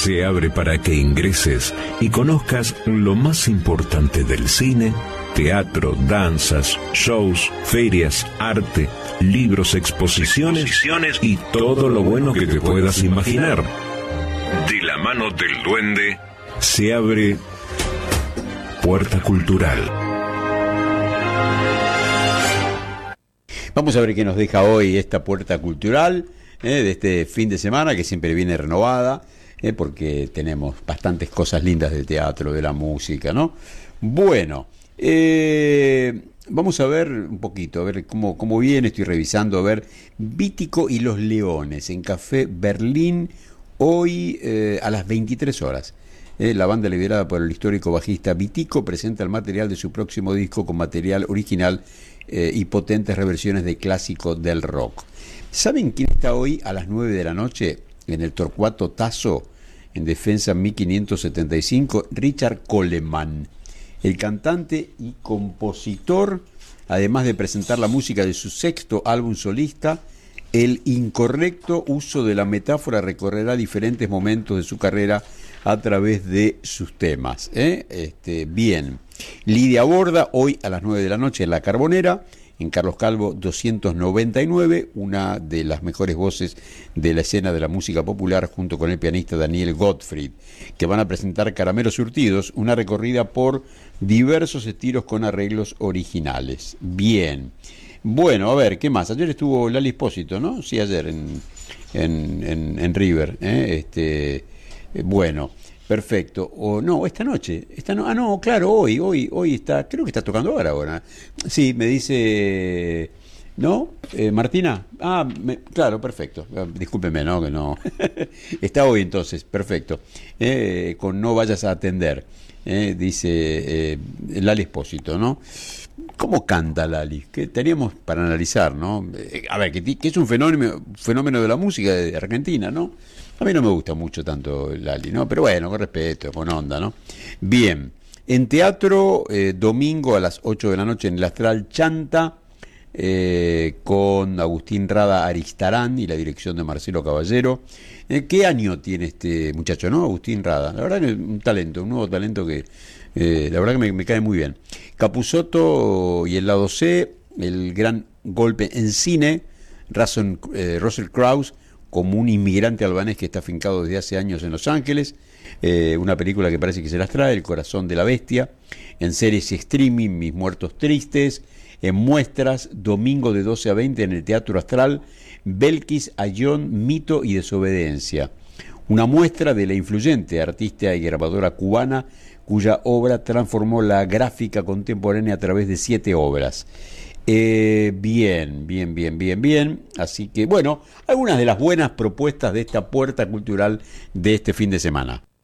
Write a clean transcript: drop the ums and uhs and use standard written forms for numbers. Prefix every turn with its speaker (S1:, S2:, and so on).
S1: se abre para que ingreses y conozcas lo más importante del cine, teatro, danzas, shows, ferias, arte, libros, exposiciones y todo lo bueno que te puedas imaginar. De la mano del duende se abre Puerta Cultural.
S2: Vamos a ver qué nos deja hoy esta Puerta Cultural de este fin de semana, que siempre viene renovada, porque tenemos bastantes cosas lindas del teatro, de la música, ¿no? Bueno, vamos a ver un poquito, a ver cómo viene. Estoy revisando, a ver, Vítico y los Leones en Café Berlín, hoy a las 23 horas. La banda liderada por el histórico bajista Vítico presenta el material de su próximo disco con material original y potentes reversiones de clásicos del rock. ¿Saben quién está hoy a las 9 de la noche en el Torcuato Tasso, en Defensa 1575? Richard Coleman, el cantante y compositor, además de presentar la música de su sexto álbum solista. El incorrecto uso de la metáfora recorrerá diferentes momentos de su carrera a través de sus temas. Bien. Lidia Borda, hoy a las 9 de la noche en La Carbonera, en Carlos Calvo 299, una de las mejores voces de la escena de la música popular, junto con el pianista Daniel Gottfried, que van a presentar Caramelos Surtidos, una recorrida por diversos estilos con arreglos originales. Bien. Bueno, a ver, ¿qué más? Ayer estuvo Lali Espósito, ¿no? Sí, ayer en River. Bueno, perfecto. O no, esta noche. No, claro, hoy está, creo que está tocando ahora. Sí, me dice, ¿no? Martina. Claro, perfecto. Discúlpeme, ¿no? Que no. Está hoy entonces, perfecto. Con No vayas a atender. Dice Lali Espósito, ¿no? ¿Cómo canta Lali? Que teníamos para analizar, ¿no? A ver, que es un fenómeno de la música de Argentina, ¿no? A mí no me gusta mucho tanto Lali, ¿no? Pero bueno, con respeto, con onda, ¿no? Bien. En teatro, domingo a las 8 de la noche en el Astral Chanta, con Agustín Rada Aristarán y la dirección de Marcelo Caballero. ¿Qué año tiene este muchacho, no? Agustín Rada. La verdad que es un nuevo talento que la verdad que me cae muy bien. Capusotto y el lado C, el gran golpe en cine, Russell Crowe como un inmigrante albanés que está afincado desde hace años en Los Ángeles, una película que parece que se las trae, El corazón de la bestia, en series y streaming, Mis muertos tristes, en muestras, domingo de 12 a 20 en el Teatro Astral, Belkis, Ayón, Mito y Desobediencia. Una muestra de la influyente artista y grabadora cubana, cuya obra transformó la gráfica contemporánea a través de 7 obras. Bien. Así que, bueno, algunas de las buenas propuestas de esta Puerta Cultural de este fin de semana.